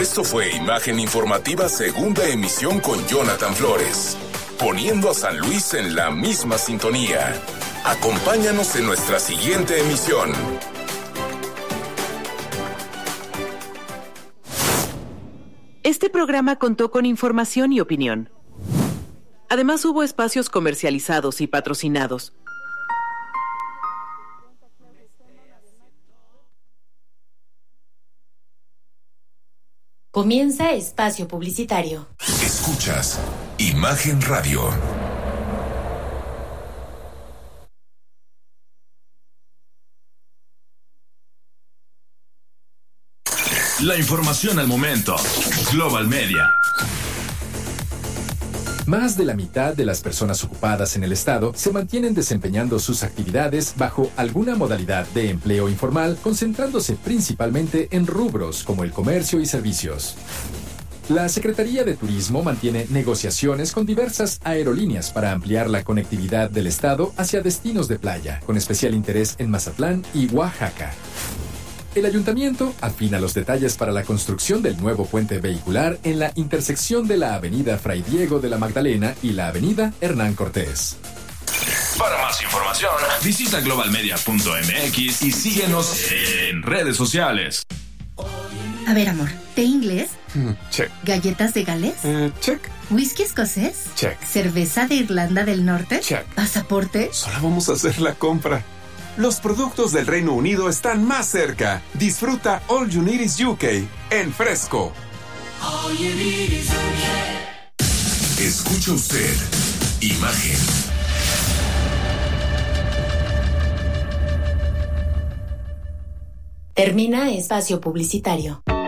Esto fue Imagen Informativa Segunda Emisión con Jonathan Flores, poniendo a San Luis en la misma sintonía. Acompáñanos en nuestra siguiente emisión. Este programa contó con información y opinión. Además, hubo espacios comercializados y patrocinados. Comienza espacio publicitario. Escuchas Imagen Radio. La información al momento. Global Media. Más de la mitad de las personas ocupadas en el Estado se mantienen desempeñando sus actividades bajo alguna modalidad de empleo informal, concentrándose principalmente en rubros como el comercio y servicios. La Secretaría de Turismo mantiene negociaciones con diversas aerolíneas para ampliar la conectividad del Estado hacia destinos de playa, con especial interés en Mazatlán y Oaxaca. El ayuntamiento afina los detalles para la construcción del nuevo puente vehicular en la intersección de la avenida Fray Diego de la Magdalena y la avenida Hernán Cortés. Para más información, visita globalmedia.mx y síguenos en redes sociales. A ver, amor, ¿té inglés? Check. ¿Galletas de Gales? Check. ¿Whisky escocés? Check. ¿Cerveza de Irlanda del Norte? Check. ¿Pasaporte? Solo vamos a hacer la compra. Los productos del Reino Unido están más cerca. Disfruta All You Need Is UK en Fresco. All you need is UK. Escucha usted Imagen. Termina espacio publicitario.